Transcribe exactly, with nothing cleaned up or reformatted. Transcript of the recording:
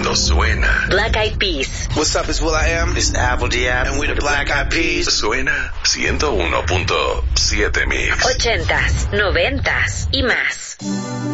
cuando suena. Black Eyed Peas. What's up, it's Will I Am. It's Apple Diab. And we're the Black Eyed Peas. Suena ciento uno punto siete Mix. Ochentas, noventas y más.